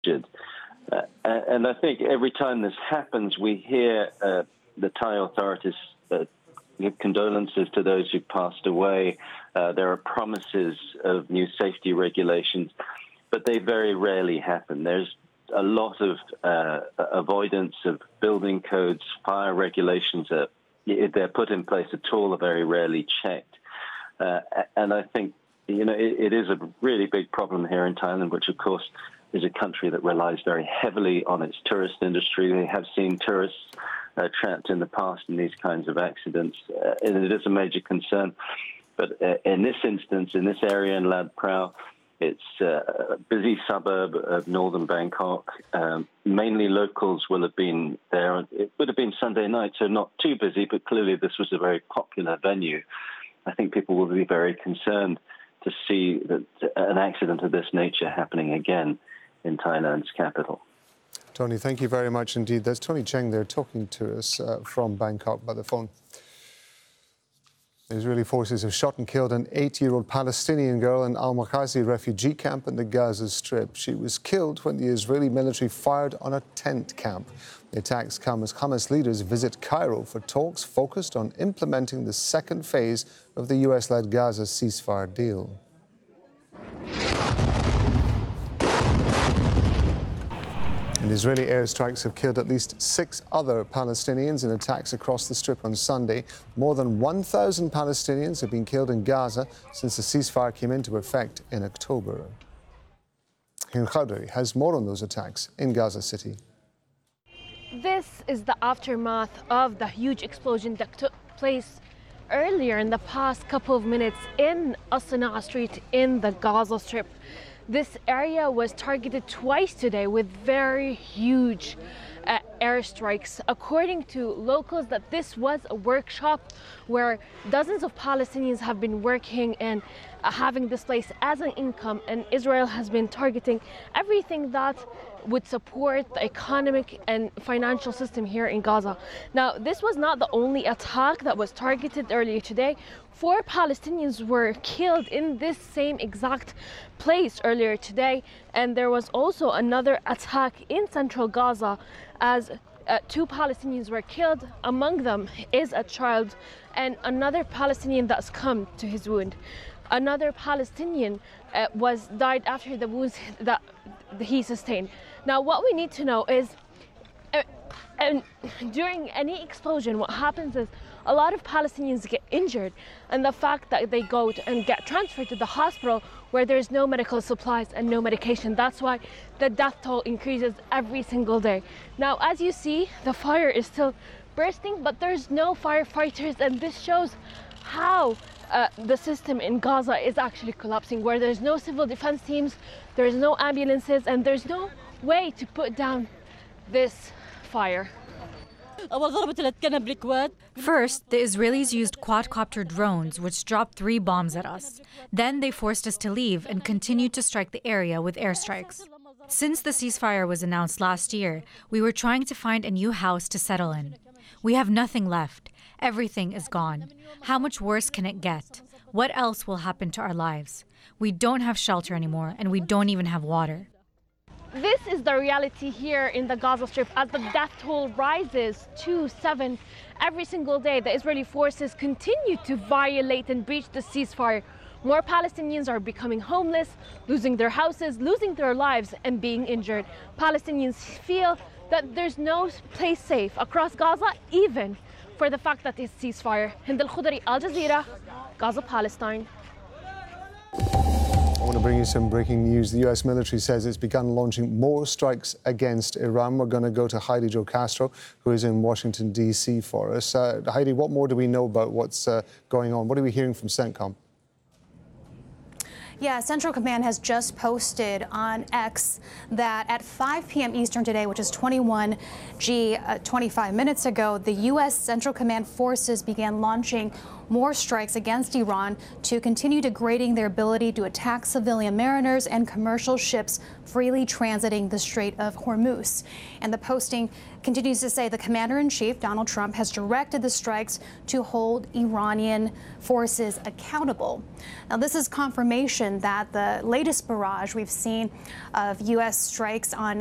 And I think every time this happens, we hear the Thai authorities give condolences to those who passed away. There are promises of new safety regulations, but they very rarely happen. There's a lot of avoidance of building codes, fire regulations. If they're put in place at all, are very rarely checked. And I think, it is a really big problem here in Thailand, which, of course, is a country that relies very heavily on its tourist industry. They have seen tourists trapped in the past in these kinds of accidents, and it is a major concern. But in this instance, in this area in Lat Phrao, it's a busy suburb of northern Bangkok. Mainly locals will have been there. It would have been Sunday night, so not too busy, but clearly this was a very popular venue. I think people will be very concerned to see that an accident of this nature happening again in Thailand's capital. Tony, thank you very much indeed. There's Tony Cheng there talking to us from Bangkok by the phone. Israeli forces have shot and killed an 8-year-old Palestinian girl in Al-Makhazi refugee camp in the Gaza Strip. She was killed when the Israeli military fired on a tent camp. The attacks come as Hamas leaders visit Cairo for talks focused on implementing the second phase of the US-led Gaza ceasefire deal. And Israeli airstrikes have killed at least 6 other Palestinians in attacks across the Strip on Sunday. More than 1,000 Palestinians have been killed in Gaza since the ceasefire came into effect in October. Hind Khadri has more on those attacks in Gaza City. This is the aftermath of the huge explosion that took place earlier in the past couple of minutes in As-Sana'a Street in the Gaza Strip. This area was targeted twice today with very huge airstrikes. According to locals, that this was a workshop where dozens of Palestinians have been working and having this place as an income, and Israel has been targeting everything that would support the economic and financial system here in Gaza. Now, this was not the only attack that was targeted earlier today. 4 Palestinians were killed in this same exact place earlier today, and there was also another attack in central Gaza as 2 Palestinians were killed. Among them is a child and another Palestinian that's succumbed to his wound. Another Palestinian died after the wounds that he sustained. Now, what we need to know is, during any explosion, what happens is a lot of Palestinians get injured, and the fact that they go and get transferred to the hospital where there's no medical supplies and no medication, that's why the death toll increases every single day. Now, as you see, the fire is still bursting, but there's no firefighters, and this shows how the system in Gaza is actually collapsing, where there's no civil defense teams, there's no ambulances, and there's no way to put down this fire. First, the Israelis used quadcopter drones, which dropped 3 bombs at us. Then they forced us to leave and continued to strike the area with airstrikes. Since the ceasefire was announced last year, we were trying to find a new house to settle in. We have nothing left. Everything is gone. How much worse can it get? What else will happen to our lives? We don't have shelter anymore, and we don't even have water. This is the reality here in the Gaza Strip as the death toll rises to 7 every single day. The Israeli forces continue to violate and breach the ceasefire. More Palestinians are becoming homeless, losing their houses, losing their lives, and being injured. Palestinians feel that there's no place safe across Gaza, even for the fact that it's ceasefire. Hind Khadri, Al Jazeera, Gaza, Palestine. I want to bring you some breaking news. The U.S. military says it's begun launching more strikes against Iran. We're going to go to Heidi Jo Castro, who is in Washington, D.C. for us. Heidi, what more do we know about what's going on? What are we hearing from CENTCOM? Yeah, Central Command has just posted on X that at 5 p.m. Eastern today, which is 25 minutes ago, the U.S. Central Command forces began launching more strikes against Iran to continue degrading their ability to attack civilian mariners and commercial ships freely transiting the Strait of Hormuz. And the posting continues to say the commander-in-chief, Donald Trump, has directed the strikes to hold Iranian forces accountable. Now, this is confirmation mentioned that the latest barrage we've seen of U.S. strikes on